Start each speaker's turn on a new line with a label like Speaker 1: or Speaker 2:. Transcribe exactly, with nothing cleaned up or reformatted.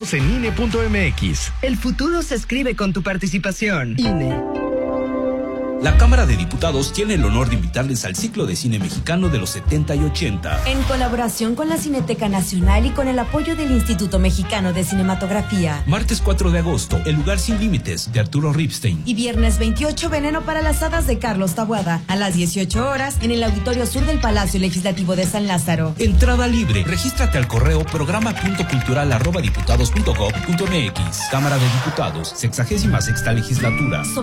Speaker 1: Votados en I N E punto M X.
Speaker 2: El futuro se escribe con tu participación. I N E.
Speaker 3: La Cámara de Diputados tiene el honor de invitarles al ciclo de cine mexicano de los setenta y ochenta.
Speaker 4: En colaboración con la Cineteca Nacional y con el apoyo del Instituto Mexicano de Cinematografía.
Speaker 3: Martes cuatro de agosto, El lugar sin límites, de Arturo Ripstein.
Speaker 4: Y viernes veintiocho, Veneno para las hadas, de Carlos Taboada. A las dieciocho horas, en el Auditorio Sur del Palacio Legislativo de San Lázaro.
Speaker 3: Entrada libre. Regístrate al correo programa punto cultural arroba diputados punto gob punto M X. Cámara de Diputados, sexagésima sexta legislatura.